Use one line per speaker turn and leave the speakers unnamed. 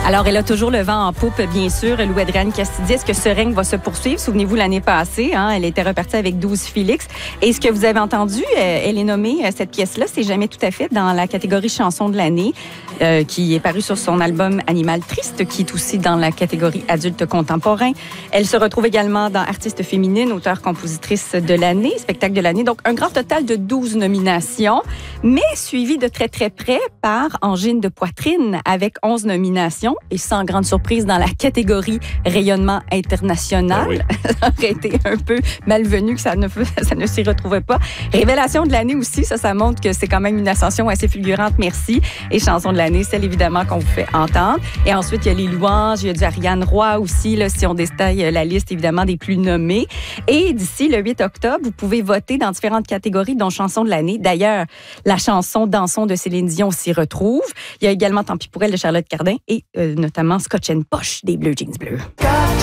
Alors, elle a toujours le vent en poupe, bien sûr, Lou Adrienne Castidi. Est-ce que ce règne va se poursuivre? Souvenez-vous, l'année passée, elle était repartie avec 12 Félix. Et ce que vous avez entendu, elle est nommée, cette pièce-là, c'est jamais tout à fait dans la catégorie chanson de l'année, qui est parue sur son album Animal Triste, qui est aussi dans la catégorie adulte contemporain. Elle se retrouve également dans artiste féminine, auteure-compositrice de l'année, spectacle de l'année. Donc, un grand total de 12 nominations, mais suivi de très, très près par Angine de poitrine avec 11 nominations. Et sans grande surprise, dans la catégorie rayonnement international,
oui.
Ça aurait été un peu malvenu que ça ne s'y retrouvait pas. Révélation de l'année aussi, ça montre que c'est quand même une ascension assez fulgurante, merci. Et chanson de l'année, celle évidemment qu'on vous fait entendre. Et ensuite, il y a les louanges, il y a du Ariane Roy aussi, là, si on détaille la liste évidemment des plus nommés. Et d'ici le 8 octobre, vous pouvez voter dans différentes catégories, dont chanson de l'année. D'ailleurs, la chanson Dansons de Céline Dion s'y retrouve. Il y a également Tant pis pour elle de Charlotte Cardin et notamment Scotch & Posh des Bleu Jeans Bleus.